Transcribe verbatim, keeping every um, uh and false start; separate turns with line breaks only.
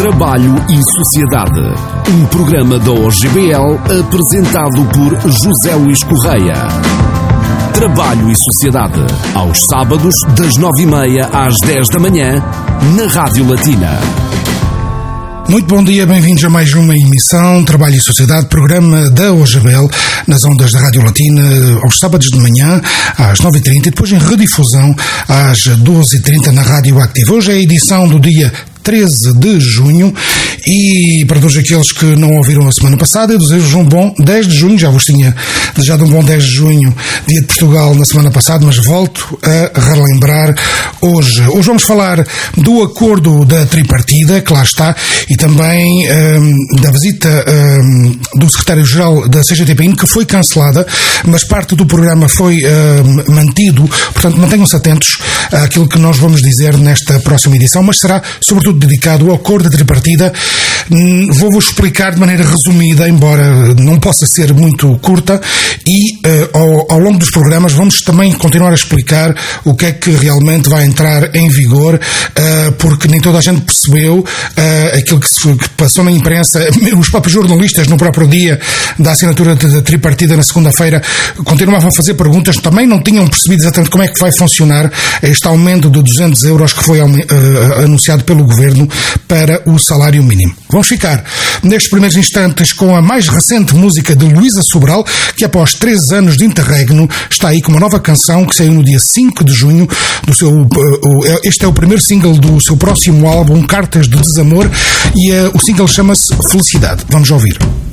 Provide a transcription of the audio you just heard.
Trabalho e Sociedade. Um programa da O G B L apresentado por José Luís Correia. Trabalho e Sociedade. Aos sábados, das nove e meia às dez da manhã, na Rádio Latina.
Muito bom dia, bem-vindos a mais uma emissão Trabalho e Sociedade, programa da O G B L, nas ondas da Rádio Latina, aos sábados de manhã, às nove e trinta, e depois em redifusão às doze e trinta na Rádio Activa. Hoje é a edição do dia treze de junho e para todos aqueles que não ouviram a semana passada eu desejo um bom dez de junho, já vos tinha desejado um bom dez de junho, dia de Portugal na semana passada, mas volto a relembrar hoje. Hoje vamos falar do acordo da tripartida, que lá está, e também um, da visita um, do secretário-geral da C G T P I N, que foi cancelada, mas parte do programa foi um, mantido, portanto mantenham-se atentos àquilo que nós vamos dizer nesta próxima edição, mas será sobretudo dedicado ao acordo da tripartida. Vou-vos explicar de maneira resumida, embora não possa ser muito curta, e uh, ao, ao longo dos programas vamos também continuar a explicar o que é que realmente vai entrar em vigor, uh, porque nem toda a gente percebeu uh, aquilo que, se, que passou na imprensa. Os próprios jornalistas, no próprio dia da assinatura da tripartida, na segunda-feira, continuavam a fazer perguntas, também não tinham percebido exatamente como é que vai funcionar este aumento de duzentos euros que foi uh, anunciado pelo Governo para o salário mínimo. Vamos ficar nestes primeiros instantes com a mais recente música de Luísa Sobral, que após três anos de interregno está aí com uma nova canção que saiu no dia cinco de junho do seu, este é o primeiro single do seu próximo álbum, Cartas de Desamor, e o single chama-se Felicidade. Vamos ouvir.